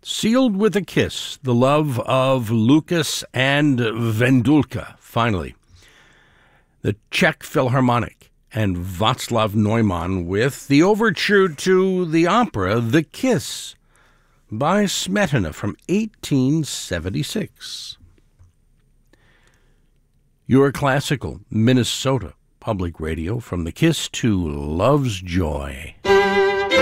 Sealed with a Kiss, the love of Lucas and Vendulka, finally. The Czech Philharmonic and Václav Neumann with the overture to the opera The Kiss by Smetana from 1876. Your classical Minnesota Public Radio, from the Kiss to Love's Joy.